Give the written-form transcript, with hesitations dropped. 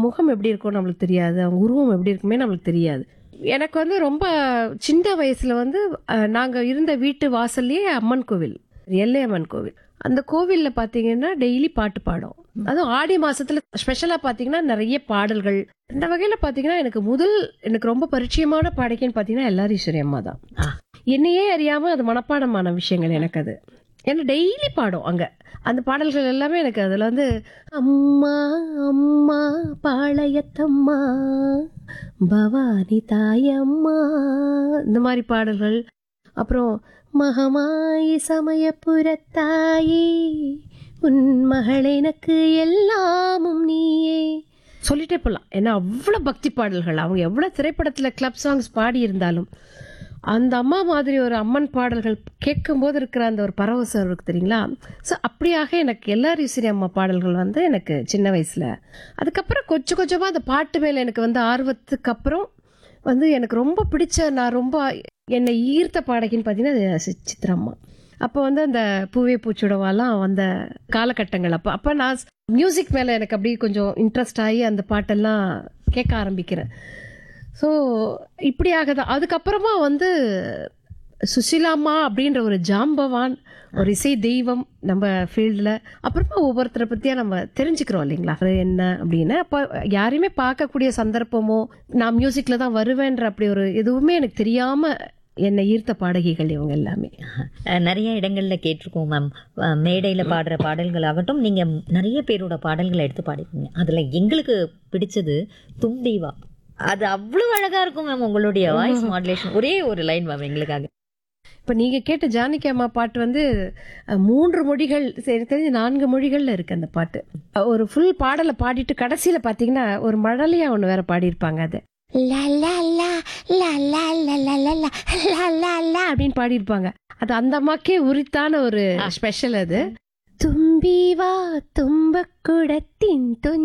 முகம் எப்படி இருக்கும் நம்மளுக்கு தெரியாது, அவங்க உருவம் எப்படி இருக்குமே நம்மளுக்கு தெரியாது. எனக்கு வந்து ரொம்ப சின்ன வயசுல வந்து நாங்க இருந்த வீட்டு வாசல்லையே அம்மன் கோவில், எல்லை அம்மன் கோவில். அந்த கோவில்ல பாத்தீங்கன்னா டெய்லி பாட்டு பாடும். அதுவும் ஆடி மாசத்துல ஸ்பெஷலா பாத்தீங்கன்னா நிறைய பாடல்கள். இந்த வகையில பாத்தீங்கன்னா எனக்கு ரொம்ப பரிச்சயமான பாடகின்னு பாத்தீங்கன்னா எல்லாரீஸ்வரி அம்மா தான். என்னையே அறியாம அது மனப்பாடமான விஷயங்கள் எனக்கு அது. ஏன்னா டெய்லி பாடும் அங்க. அந்த பாடல்கள் எல்லாமே எனக்கு அதுல வந்து அம்மா அம்மா பாளையத்தம்மா பவானி தாயம்மா இந்த மாதிரி பாடல்கள். அப்புறம் மகமாயி சமயபுரத்தாயே உன் மகள் எனக்கு எல்லாமும் நீயே சொல்லிட்டே போலாம். ஏன்னா அவ்வளவு பக்தி பாடல்கள். அவங்க எவ்வளவு திரைப்படத்துல கிளப் சாங்ஸ் பாடி இருந்தாலும் அந்த அம்மா மாதிரி ஒரு அம்மன் பாடல்கள் கேட்கும் போது இருக்கிற அந்த ஒரு பரவசம் இருக்கு தெரியுங்களா. ஸோ அப்படியாக எனக்கு எல்லாரீஸ்வரி அம்மா பாடல்கள் வந்து எனக்கு சின்ன வயசுல. அதுக்கப்புறம் கொஞ்சம் கொஞ்சமா அந்த பாட்டு மேல எனக்கு வந்து ஆர்வத்துக்கு அப்புறம் வந்து எனக்கு ரொம்ப பிடிச்ச, நான் ரொம்ப என்னை ஈர்த்த பாடகின்னு பார்த்தீங்கன்னா சித்ராம்மா. அப்போ வந்து அந்த பூவே பூச்சுடவாலாம் வந்த காலகட்டங்கள். அப்போ நான் மியூசிக் மேலே எனக்கு அப்படியே கொஞ்சம் இன்ட்ரெஸ்ட் ஆகி அந்த பாட்டெல்லாம் கேட்க ஆரம்பிக்கிறேன். ஸோ இப்படியாக தான். அதுக்கப்புறமா வந்து சுசிலாம்மா அப்படின்ற ஒரு ஜாம்பவான், ஒரு இசை தெய்வம் நம்ம ஃபீல்டில். அப்புறமா ஒவ்வொருத்தரை பற்றியா நம்ம தெரிஞ்சுக்கிறோம் இல்லைங்களா என்ன அப்படின்னு. அப்போ யாரையுமே பார்க்கக்கூடிய சந்தர்ப்பமோ நான் மியூசிக்கில் தான் வருவேன்ற அப்படி ஒரு எதுவுமே எனக்கு தெரியாமல் என்னை ஈர்த்த பாடகிகள் இவங்க எல்லாமே. நிறைய இடங்கள்ல கேட்டிருக்கோம் மேம். மேடையில் பாடுற பாடல்கள் ஆகட்டும், நீங்க நிறைய பேரோட பாடல்களை எடுத்து பாடிருக்கீங்க. அதுல எங்களுக்கு பிடிச்சது தும்பீவா. அது அவ்வளவு அழகா இருக்கும் மேம். உங்களுடைய வாய்ஸ் மாடுலேஷன் ஒரே ஒரு லைன் மேம் எங்களுக்காக. இப்போ நீங்க கேட்ட ஜானகி அம்மா பாட்டு வந்து 3 மொழிகள், சரி தெரிஞ்சு 4 மொழிகள்ல இருக்கு அந்த பாட்டு. ஒரு ஃபுல் பாடலை பாடிட்டு கடைசியில பாத்தீங்கன்னா ஒரு மழலையா ஒண்ணு வேற பாடியிருப்பாங்க. அது அப்படின்னு பாடியிருப்பாங்க. அது அந்த அம்மாக்கே உரித்தான ஒரு ஸ்பெஷல். அது தும்பி வா தும்ப குடத்தின்